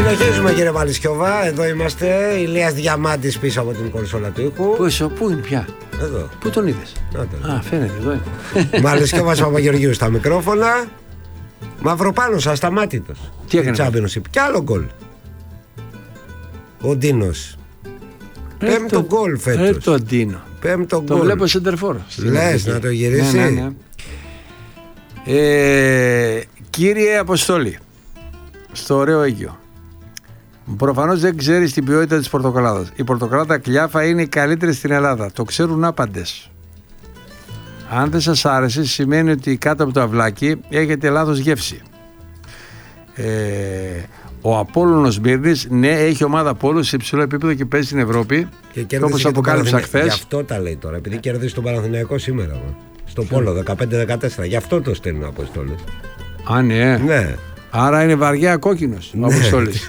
Συνεχίζουμε κύριε Μαλισιώβα. Εδώ είμαστε. Ηλίας Διαμάντης πίσω από την κονσόλα του ήχου. Πού είναι πια? Εδώ. Πού τον είδες? Α, φαίνεται εδώ είναι. Μαλισιώβας Παπαγεωργίου στα μικρόφωνα. Μαυροπάνος ασταμάτητος. Τι έκανε? Championship. Κι άλλο γκολ. Ο Ντίνος. Πέμπτο γκολ φέτος. Το Ντίνο. Πέμπτο γκολ. Το βλέπω σεντερφόρ. Λες να το γυρίσει. Ναι. Κύριε Αποστόλη, στο ωραίο Αίγιο, προφανώς δεν ξέρεις την ποιότητα της πορτοκαλάδας. Η πορτοκαλάδα Κλιάφα είναι η καλύτερη στην Ελλάδα. Το ξέρουν άπαντες. Αν δεν σας άρεσε, σημαίνει ότι κάτω από το αυλάκι έχετε λάθος γεύση. Ο Απόλλωνος Μύρνης, ναι, έχει ομάδα Πόλου σε υψηλό επίπεδο και παίζει στην Ευρώπη. Και όπως αποκάλυψα χθες. Γι' αυτό τα λέει τώρα, επειδή κερδίσει τον Παναθηναϊκό σήμερα. Στο Πόλο 15-14. Γι' αυτό το στέλνουν ο Αποστόλης. Α, ναι. Ναι. Άρα είναι βαριά κόκκινος ο Αποστόλης.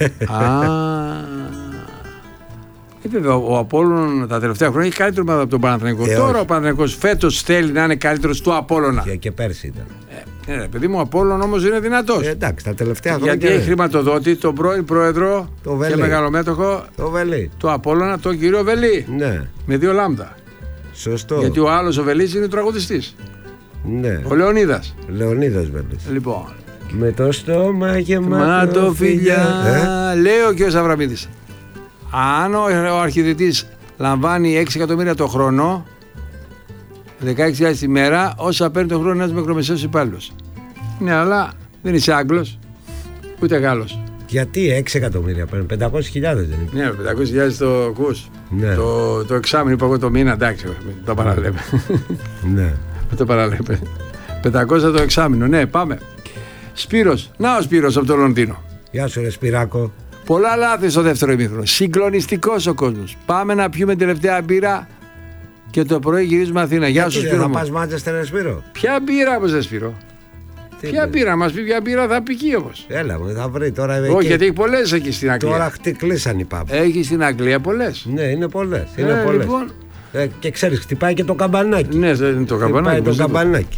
Βέβαια, ο Απόλλων τα τελευταία χρόνια έχει καλύτερη ομάδα από τον Παναθηναϊκό. Τώρα ο Παναθηναϊκός φέτος θέλει να είναι καλύτερος του Απόλλωνα. Και πέρσι ήταν. Ναι, παιδί μου, ο Απόλλων όμως είναι δυνατός. Εντάξει, τα τελευταία χρόνια. Γιατί έχει χρηματοδότη τον πρώην πρόεδρο και μεγαλομέτωχο του Απόλλωνα, τον κύριο Βελή. Ναι. Με 2 λάμδα. Σωστό. Γιατί ο άλλος ο Βελής είναι τραγουδιστής. Ναι. Ο Λεωνίδας. Λεωνίδας Βελής. Λοιπόν. Με το στόμα γεμάτο φιλιά. Λέει ο κ. Αβραμίδης. Αν ο αρχιδητής λαμβάνει 6 εκατομμύρια το χρόνο, 16.000 τη μέρα, όσα παίρνει το χρόνο ένας μικρομεσαίος υπάλληλος. Ναι, αλλά δεν είσαι Άγγλος, ούτε Γάλλος. Γιατί 6 εκατομμύρια παίρνει, 500.000 δεν είναι? Ναι, 500.000 το ακούς. Ναι. Το εξάμηνο είπα εγώ το μήνα, εντάξει, το παραλέπε. Ναι. Το παραλέπε. 500 το εξάμηνο, ναι, πάμε. Σπύρος, να ο Σπύρος από το Λονδίνο. Γεια σου ρε Σπυράκο. Πολλά λάθη στο δεύτερο ημίχρονο. Συγκλονιστικός ο κόσμος. Πάμε να πιούμε τελευταία μπύρα και το πρωί γυρίζουμε Αθήνα. Γεια σου Σπύρο. Θα πας Μάντσεστερ ρε Σπύρο? Ποια μπύρα όμως ρε Σπύρο? Ποια μπύρα, μας πει ποια μπύρα θα πει εκεί όμως. Έλα μου, θα βρει τώρα. Όχι, γιατί έχει πολλές εκεί στην Αγγλία. Τώρα κλείσαν οι πάπες. Έχει στην Αγγλία πολλές. Ναι, είναι πολλές. Είναι πολλές. Λοιπόν. Και ξέρεις, χτυπάει και το καμπανάκι. Ναι, είναι το καμπανάκι. Το καμπανάκι.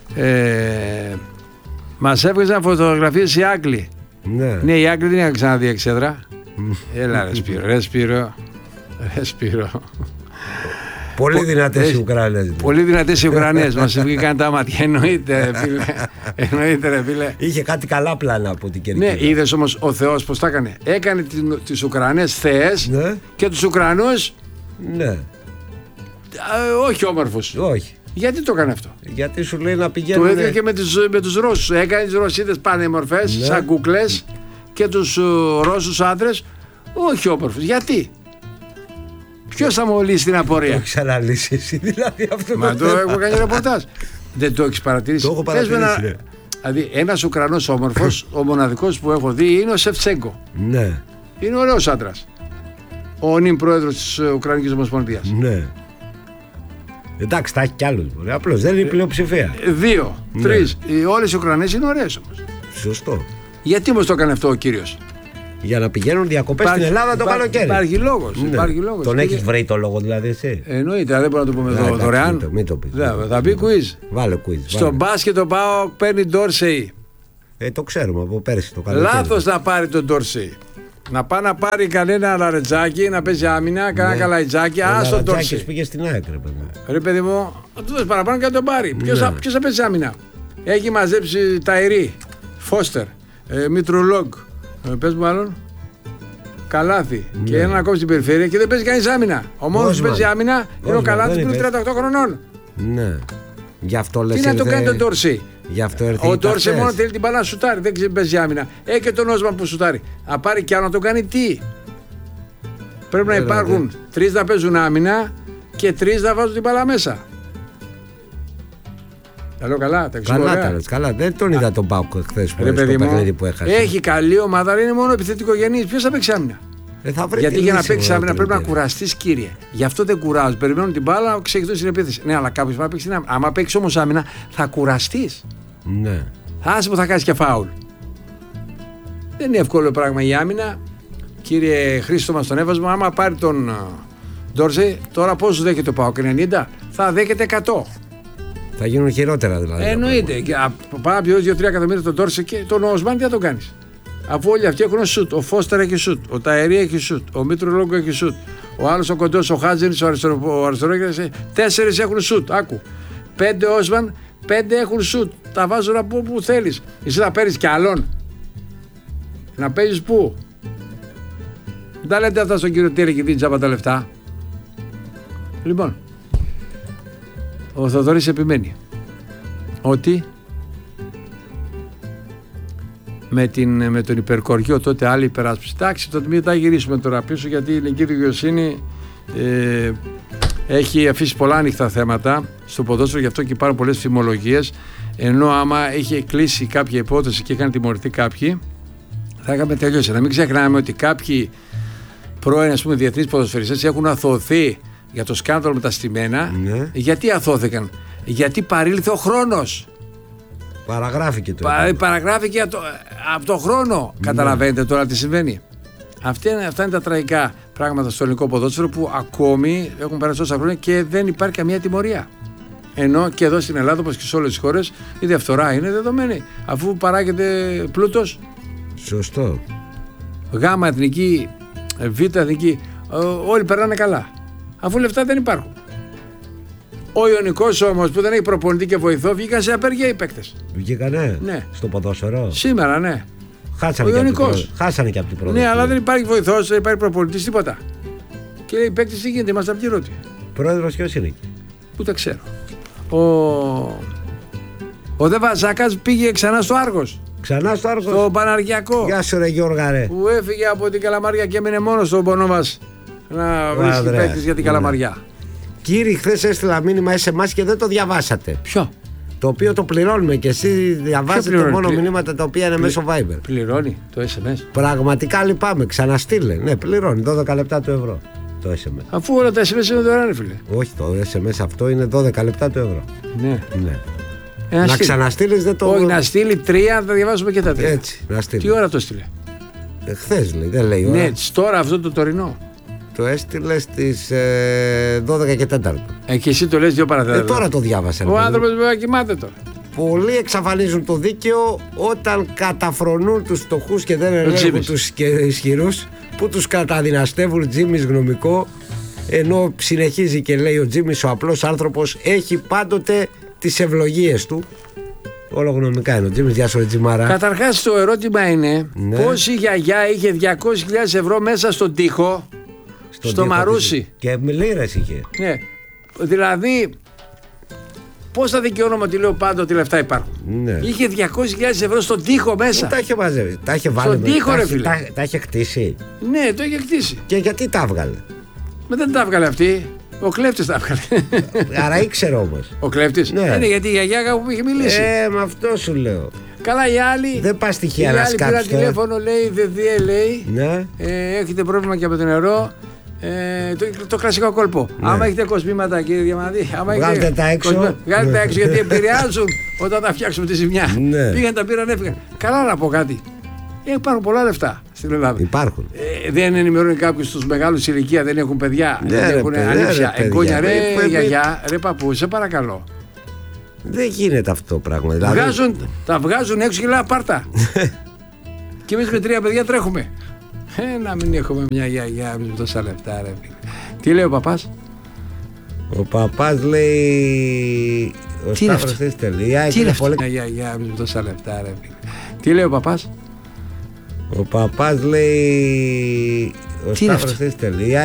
Μας έβγαζαν φωτογραφίες οι Άγγλοι. Ναι, οι Άγγλοι δεν είχαν ξαναδεί εξέδρα. Έλα ρε Σπύρο. Πολύ δυνατές οι Ουκρανές. Πολύ δυνατές οι Ουκρανές. Μας βγήκαν τα μάτια. Εννοείται ρε φίλε. Είχε κάτι καλά πλάνα από την Κερκίδα. Ναι, είδες όμως ο Θεός πως τα έκανε. Έκανε τις Ουκρανές θεές και τους Ουκρανούς όχι όμορφους. Όχι. Γιατί το έκανε αυτό? Γιατί σου λέει να πηγαίνουν. Το ίδιο και με τους Ρώσους. Έκανε τις Ρωσίδες πανέμορφες, σαν κούκλες, και τους Ρώσους άντρες όχι όμορφους. Γιατί? Ποιος θα μου λύσει την απορία? Το έχεις αναλύσει εσύ δηλαδή αυτό? Μα το έχω κάνει ρεπορτάζ. Δεν το έχεις παρατηρήσει? Το έχω παρατηρήσει. Δηλαδή ένας Ουκρανός όμορφος, ο μοναδικός που έχω δει είναι ο Σεφτσέγκο. Ναι. Είναι ωραίος άντρας. Ο νυν πρόεδρος της Ουκρανικής Ομοσπονδίας. Ναι. Εντάξει, τα έχει κι άλλους. Απλώς δεν είναι η πλειοψηφία. 2, 3. Όλες οι Ουκρανές είναι ωραίες όμως. Σωστό. Γιατί όμως το έκανε αυτό ο κύριος? Για να πηγαίνουν διακοπές στην Ελλάδα το καλοκαίρι. Υπάρχει λόγος. Τον έχεις βρει το λόγο δηλαδή εσύ? Εννοείται, δεν μπορώ να το πούμε εδώ δωρεάν. Μην το πεις. Θα πει quiz. Βάλε quiz. Στο μπάσκετ ο ΠΑΟΚ παίρνει Ντόρσεϊ. Το ξέρουμε από πέρσι το καλοκαίρι. Λάθος να πάρει τον Ντόρσεϊ. Να πάει να πάρει κανένα λαρετζάκι, να παίζει άμυνα, κανένα καλαϊτζάκι. Άστο τον Ντόρσεϊ. Πήγε στην ΑΕΚ, ρε παιδί. Ρε παιδί μου, θα του δώσει παραπάνω και να τον πάρει. Ποιος θα παίζει άμυνα? Έχει μαζέψει Ταϊρή, Φώστερ, Μητρολόγκ. Πες μου άλλον. Καλάθι και έναν ακόμα στην περιφέρεια και δεν παίζει κανείς άμυνα. Ο μόνος που παίζει άμυνα είναι ο Καλάθης που είναι 38 χρονών. Ναι. Γι' αυτό λες. Τι να το κάνει τον Ντόρσεϊ? Ο Ντόρσεϊ μόνο θέλει την μπάλα να σουτάρει, δεν παίζει άμυνα. Και τον Όσμαν που σουτάρει. Να πάρει κι άλλο να το κάνει τι? Πρέπει να υπάρχουν 3 να παίζουν άμυνα και 3 να βάζουν την μπάλα μέσα. Τα λέω καλά, τα ξέρω. Καλά, δεν τον είδα τον ΠΑΟΚ χθες στο παιχνίδι που έχασε. Έχει καλή ομάδα, αλλά είναι μόνο επιθετικογενής. Ποιος θα παίξει άμυνα? Γιατί για να παίξει άμυνα πρέπει να κουραστείς, κύριε. Γι' αυτό δεν κουράζουν. Περιμένουν την μπάλα να ξεχυθούν στην επίθεση. Ναι, αλλά κάποιος θα παίξει άμυνα. Άμα παίξει όμως άμυνα, θα κουραστείς. Ναι. Άσε που θα κάνεις και φάουλ. Δεν είναι εύκολο πράγμα η άμυνα. Κύριε Χρήστο, μας τον έβασμα. Άμα πάρει τον Ντόρσεϊ, τώρα πόσο δέχεται ο ΠΑΟΚ? 90, θα δέχεται 100. Θα γίνουν χειρότερα δηλαδή. Εννοείται. Πάμε να πληρώσει 2-3 εκατομμύρια τον Ντόρσεϊ και τον Οσμάν τι θα τον κάνεις? Αφού όλοι αυτοί έχουν σουτ. Ο Φώστερ έχει σουτ. Ο Ταερή έχει σουτ. Ο Μήτρο Λόγκο έχει σουτ. Ο άλλος ο κοντός, ο Χάτζενης, ο αριστερόκερας. 4 έχουν σουτ. Άκου. 5 Όσμαν, 5 έχουν σουτ. Τα βάζουν από όπου θέλεις. Εσύ θα παίρνεις κι άλλον. Να παίζεις πού. Δεν τα λέτε αυτά στον κύριο Τέρη και δίνει τζάμπα τα λεφτά. Λοιπόν, ο Θοδωρής επιμένει ότι με τον υπερκοριό τότε άλλη υπεράσπιση. Εντάξει, τότε μην τα γυρίσουμε τώρα πίσω, γιατί η ελληνική δικαιοσύνη έχει αφήσει πολλά ανοιχτά θέματα στο ποδόσφαιρο, γι' αυτό και υπάρχουν πολλές φημολογίες. Ενώ άμα είχε κλείσει κάποια υπόθεση και είχαν τιμωρηθεί κάποιοι, θα είχαμε τελειώσει. Να μην ξεχνάμε ότι κάποιοι πρώην διεθνείς ποδοσφαιριστές έχουν αθωωωθεί για το σκάνδαλο με τα στημένα. Ναι. Γιατί αθώθηκαν? Γιατί παρήλθε ο χρόνος. Παραγράφηκε το. Παραγράφηκε από το χρόνο. Ναι. Καταλαβαίνετε τώρα τι συμβαίνει. Αυτά είναι τα τραγικά πράγματα στο ελληνικό ποδόσφαιρο, που ακόμη έχουν περάσει τόσα χρόνια και δεν υπάρχει καμία τιμωρία. Ενώ και εδώ στην Ελλάδα, όπως και σε όλες τις χώρες, η διαφθορά είναι δεδομένη. Αφού παράγεται πλούτος. Σωστό. Γάμα εθνική, β εθνική, όλοι περνάνε καλά. Αφού λεφτά δεν υπάρχουν. Ο Ιωνικός όμως, που δεν έχει προπονητή και βοηθό, βγήκαν σε απεργία οι παίκτες. Βγήκανε? Ναι. Στο ποδόσφαιρο. Σήμερα, ναι. Χάσανε και από την πρώτη. Ναι, αλλά δεν υπάρχει βοηθός, δεν υπάρχει προπονητής, τίποτα. Και λέει οι παίκτες, τι γίνεται, είμαστε απλήρωτοι. Πρόεδρος ποιος είναι? Ούτε ξέρω. Ο Δε Βαζάκας πήγε ξανά στο Άργος. Ξανά στο Άργος. Στο Παναργιακό. Γεια σου ρε Γιώργα ρε. Που έφυγε από την Καλαμαριά και έμεινε μόνος στον πονό μας να βρίσκει παίκτες για την Καλαμαριά. Κύριε, χθες έστειλα μήνυμα σε εμάς και δεν το διαβάσατε. Ποιο? Το οποίο το πληρώνουμε και εσύ διαβάζετε μόνο μηνύματα τα οποία είναι μέσω Viber. Πληρώνει το SMS. Πραγματικά λυπάμαι, ξαναστείλε. Ναι, πληρώνει 12 λεπτά το ευρώ το SMS. Αφού όλα τα SMS είναι δωρεάν, φίλε. Όχι, το SMS αυτό είναι 12 λεπτά το ευρώ. Ναι. Ναι. Να ξαναστείλεις δεν το. Όχι, να στείλει 3, θα διαβάσουμε και τα 3. Έτσι, να στείλει. Τι ώρα το στείλε? Χθες λέει, δεν λέει ώρα. Ναι, τώρα αυτό το τωρινό. Το έστειλε στις 12 και 4. Και εσύ το λες 2 παρατέταρτο. Τώρα το διάβασα. Ο άνθρωπος βέβαια κοιμάται τώρα. Πολλοί εξαφανίζουν το δίκαιο όταν καταφρονούν τους φτωχούς και δεν ελέγχουν τους ισχυρούς, που τους καταδυναστεύουν. Τζίμις γνωμικό. Ενώ συνεχίζει και λέει ο Τζίμις, ο απλός άνθρωπος έχει πάντοτε τις ευλογίες του. Όλο γνωμικά είναι ο Τζίμις. Γεια σου ρε Τζιμάρα. Καταρχάς το ερώτημα είναι, ναι, πώς η γιαγιά είχε 200.000 ευρώ μέσα στον τοίχο στο Μαρούσι. Και λίρες είχε. Ναι. Δηλαδή, πώς θα δικαιώνομαι ότι λέω πάντα ότι λεφτά υπάρχουν? Ναι. Είχε 200.000 ευρώ στον τοίχο μέσα. Τα είχε μαζεύει. Τα είχε βάλει. Στον τοίχο, ρε φίλε. Τα είχε χτίσει. Ναι, το είχε χτίσει. Και γιατί τα έβγαλε? Δεν τα έβγαλε αυτή. Ο κλέφτης τα έβγαλε. Άρα ήξερε όμως. Ο κλέφτης. Ναι. Είναι γιατί η γιαγιά που είχε μιλήσει. Με αυτό σου λέω. Καλά, οι άλλοι. Δεν πας τυχαία να σκάψεις. Πήρα τηλέφωνο, λέει, λέει. Ναι. Έχετε πρόβλημα και από το νερό. Το κλασικό κόλπο. Ναι. Άμα έχετε κοσμήματα, κύριε Διαμαντή, βγάλτε τα έξω. Βγάλτε τα έξω, γιατί επηρεάζουν όταν θα φτιάξουμε τη ζημιά. Ναι. Πήγαν, τα πήραν, έφυγαν. Καλά να πω κάτι. Υπάρχουν πολλά λεφτά στην Ελλάδα. Υπάρχουν. Δεν ενημερώνει κάποιους τους μεγάλους ηλικία, δεν έχουν παιδιά, δεν έχουν ανήψια, εγγόνια. Ρε γιαγιά, ρε παππού, σε παρακαλώ. Δεν γίνεται αυτό το πράγμα. Δηλαδή... Τα βγάζουν έξω και λέει πάρτα. Και εμείς με 3 παιδιά τρέχουμε. Να μην έχουμε μια γιαγιά με τόσα λεφτά, ρε. Τι λέει ο παπάς? Ο παπάς λέει. Ο Σταύρος θες τελεία. Τι λέει μια γιαγιά με τόσα λεφτά, ρε. Τι λέει ο παπάς? Ο παπάς λέει. Ο Σταύρος θες τελεία.